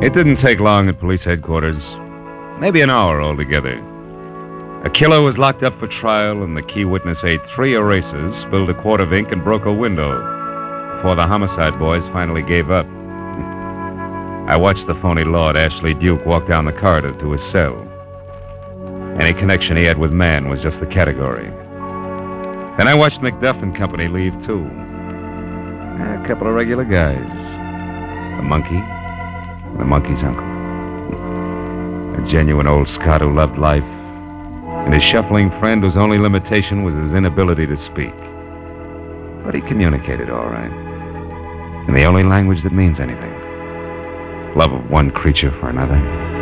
It didn't take long at police headquarters. Maybe an hour altogether. A killer was locked up for trial, and the key witness ate 3 erasers, spilled a quart of ink, and broke a window before the homicide boys finally gave up. I watched the phony Lord Ashley Duke walk down the corridor to his cell. Any connection he had with man was just the category. Then I watched McDuff and company leave, too. A couple of regular guys. The monkey and the monkey's uncle. A genuine old Scot who loved life, and his shuffling friend whose only limitation was his inability to speak. But he communicated all right, in the only language that means anything. Love of one creature for another.